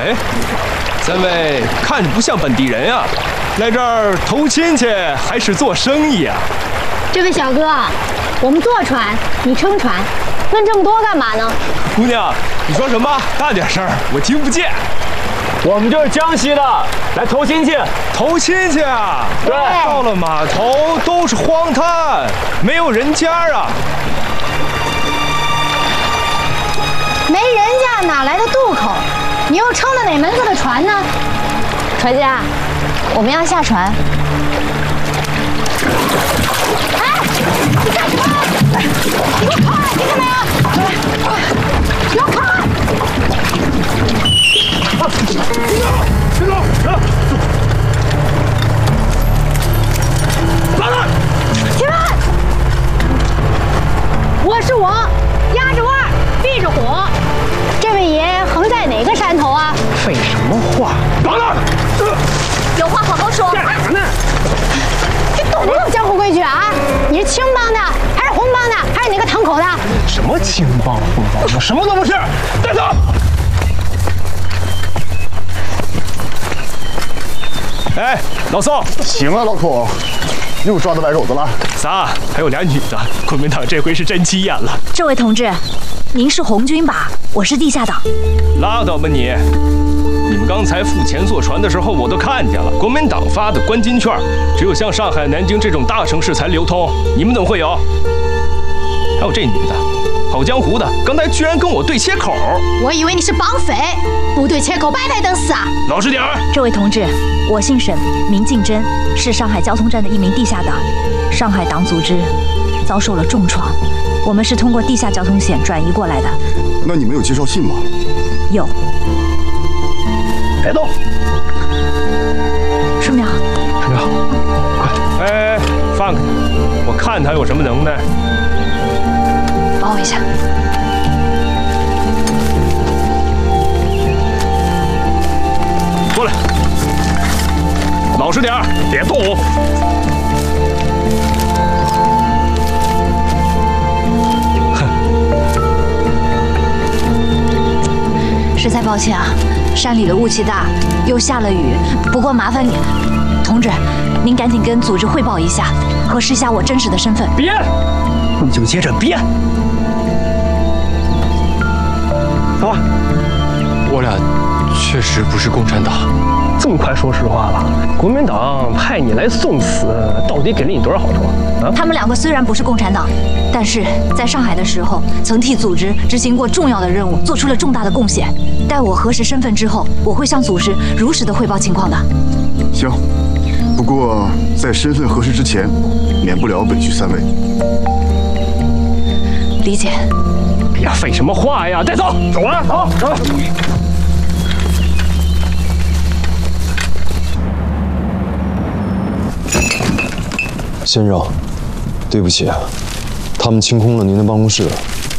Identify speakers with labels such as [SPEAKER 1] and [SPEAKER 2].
[SPEAKER 1] 哎，三位看着不像本地人啊，来这儿投亲戚还是做生意啊？
[SPEAKER 2] 这位小哥，我们坐船，你撑船，问这么多干嘛呢？
[SPEAKER 1] 姑娘，你说什么？大点声，我听不见。
[SPEAKER 3] 我们就是江西的，来投亲戚。
[SPEAKER 1] 投亲戚啊？
[SPEAKER 3] 对，
[SPEAKER 1] 到了码头都是荒滩，没有人家啊。
[SPEAKER 2] 没人家哪来的渡口？你又撑的哪门子的船呢？船家，我们要下船。哎，你干什么？你给我开！听见没有？给我开！
[SPEAKER 3] 别走！拉来！
[SPEAKER 2] 起来！我是我，压着腕儿，避着火。这位爷横在哪个山头啊？
[SPEAKER 3] 废什么话！拉来！
[SPEAKER 2] 有话好好说。
[SPEAKER 3] 干啥呢？
[SPEAKER 2] 这懂不懂江湖规矩啊？你是青帮的，还是红帮的，还是哪个堂口的？
[SPEAKER 3] 什么青帮红帮？我什么都不是！带走！
[SPEAKER 1] 哎，老宋，
[SPEAKER 4] 行了，老孔，又抓到白狗子了。
[SPEAKER 1] 仨，还有俩女的，国民党这回是真起眼了。
[SPEAKER 5] 这位同志，您是红军吧？我是地下党。
[SPEAKER 1] 拉倒吧你！你们刚才付钱坐船的时候，我都看见了，国民党发的关金券，只有像上海、南京这种大城市才流通，你们怎么会有？还有这女的，跑江湖的，刚才居然跟我对切口。
[SPEAKER 2] 我以为你是绑匪，不对切口白白等死啊！
[SPEAKER 1] 老实点儿！
[SPEAKER 5] 这位同志，我姓沈，名敬真，是上海交通站的一名地下党。上海党组织遭受了重创，我们是通过地下交通线转移过来的。
[SPEAKER 4] 那你们有介绍信吗？
[SPEAKER 5] 有。
[SPEAKER 3] 别动！
[SPEAKER 5] 顺苗，
[SPEAKER 3] 顺苗，快！
[SPEAKER 1] 哎，放开！我看他有什么能耐。
[SPEAKER 5] 帮我一下。
[SPEAKER 1] 过来，老实点儿，别动！
[SPEAKER 5] 实在抱歉啊，山里的雾气大，又下了雨。不过麻烦你，同志，您赶紧跟组织汇报一下，核实一下我真实的身份。
[SPEAKER 3] 别！你就接着编。走吧。
[SPEAKER 6] 我俩确实不是共产党。
[SPEAKER 3] 这么快说实话了？国民党派你来送死，到底给了你多少好处啊？
[SPEAKER 5] 他们两个虽然不是共产党，但是在上海的时候，曾替组织执行过重要的任务，做出了重大的贡献。待我核实身份之后，我会向组织如实的汇报情况的。
[SPEAKER 4] 行，不过在身份核实之前，免不了委屈三位。
[SPEAKER 5] 理解。
[SPEAKER 3] 哎呀，废什么话呀！带走，走啊，走走。
[SPEAKER 6] 先生，对不起，他们清空了您的办公室。